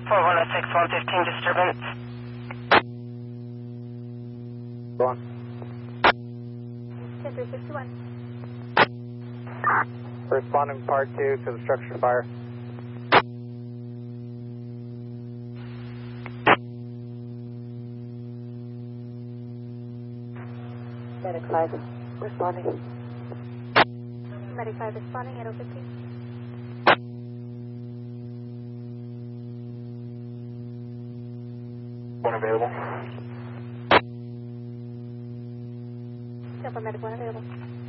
4106, 115 disturbance. Go on. 10361. Responding part 2 to the structure fire. Medic 5 responding. Medic 5 responding, 8015. One available. Silver Medic 1 available.